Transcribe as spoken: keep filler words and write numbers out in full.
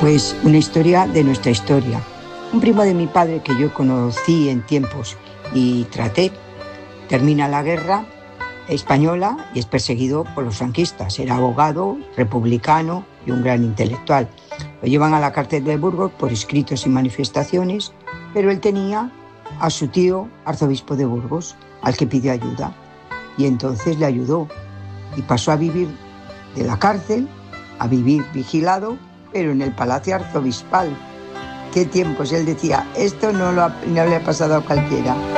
Pues una historia de nuestra historia. Un primo de mi padre que yo conocí en tiempos y traté, termina la guerra española y es perseguido por los franquistas. Era abogado, republicano y un gran intelectual. Lo llevan a la cárcel de Burgos por escritos y manifestaciones, pero él tenía a su tío, arzobispo de Burgos, al que pidió ayuda. Y entonces le ayudó y pasó a vivir de la cárcel a vivir vigilado, pero en el palacio arzobispal. ¿Qué tiempos? Él decía, esto no, lo ha, no le ha pasado a cualquiera.